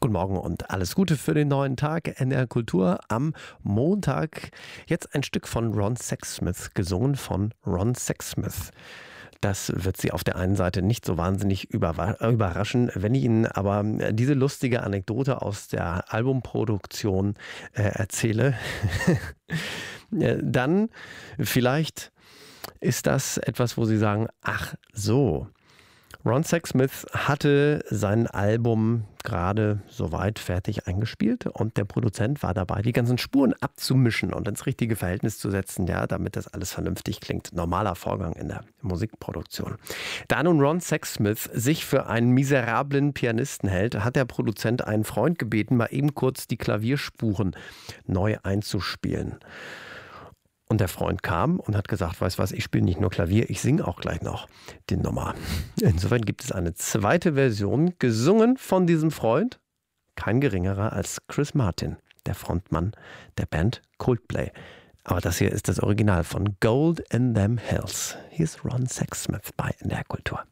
Guten Morgen und alles Gute für den neuen Tag in der Kultur am Montag. Jetzt ein Stück von Ron Sexsmith, gesungen von Ron Sexsmith. Das wird Sie auf der einen Seite nicht so wahnsinnig überraschen, wenn ich Ihnen aber diese lustige Anekdote aus der Albumproduktion erzähle. Dann vielleicht ist das etwas, wo Sie sagen, ach so. Ron Sexsmith hatte sein Album gerade soweit fertig eingespielt und der Produzent war dabei, die ganzen Spuren abzumischen und ins richtige Verhältnis zu setzen, ja, damit das alles vernünftig klingt. Normaler Vorgang in der Musikproduktion. Da nun Ron Sexsmith sich für einen miserablen Pianisten hält, hat der Produzent einen Freund gebeten, mal eben kurz die Klavierspuren neu einzuspielen. Und der Freund kam und hat gesagt, weißt was, ich spiele nicht nur Klavier, ich singe auch gleich noch die Nummer. Insofern gibt es eine zweite Version, gesungen von diesem Freund, kein geringerer als Chris Martin, der Frontmann der Band Coldplay. Aber das hier ist das Original von Gold in Them Hills. Hier ist Ron Sexsmith bei NDR Kultur.